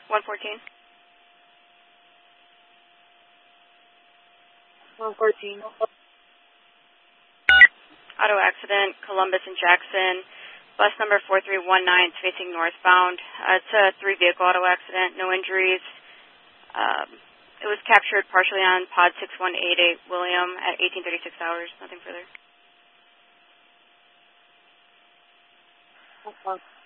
114. 114. Auto accident, Columbus and Jackson. Bus number 4319 is facing northbound. It's a 3-vehicle auto accident, no injuries. It was captured partially on pod 6188 William at 1836 hours. Nothing further. Okay.